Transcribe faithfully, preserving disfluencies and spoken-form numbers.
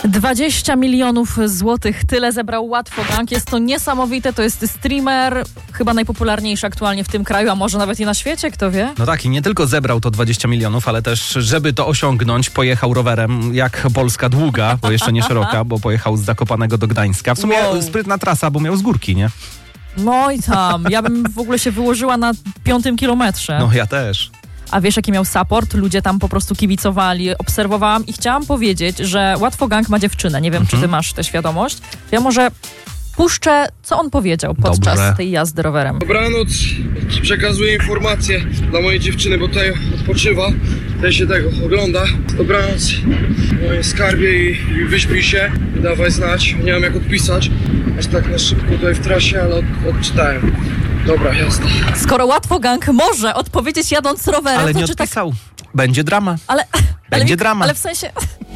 dwadzieścia milionów złotych, tyle zebrał Łatwogang. Jest to niesamowite, to jest streamer, chyba najpopularniejszy aktualnie w tym kraju, a może nawet i na świecie, kto wie? No tak, i nie tylko zebrał to dwadzieścia milionów, ale też, żeby to osiągnąć, pojechał rowerem jak Polska długa, bo jeszcze nie szeroka, bo pojechał z Zakopanego do Gdańska. W sumie Wow. sprytna trasa, bo miał z górki, nie? No i tam, ja bym w ogóle się wyłożyła na piątym kilometrze. No ja też. A wiesz, jaki miał support? Ludzie tam po prostu kibicowali, obserwowałam i chciałam powiedzieć, że Łatwogang ma dziewczynę. Nie wiem, Mhm. czy ty masz tę świadomość. Ja może puszczę, co on powiedział podczas Dobrze. tej jazdy rowerem. Dobranoc, przekazuję informacje dla mojej dziewczyny, bo tutaj odpoczywa, tutaj się tego ogląda. Dobranoc, moje skarbie i, i wyśpij się i dawaj znać. Nie wiem jak odpisać, aż tak na szybko tutaj w trasie, ale od, odczytałem. Dobra, jasne. Skoro Łatwogang może odpowiedzieć jadąc rowerem, Ale to nie czy tak... odpisał. Będzie drama. Ale, ale, Będzie mi- drama. ale w sensie...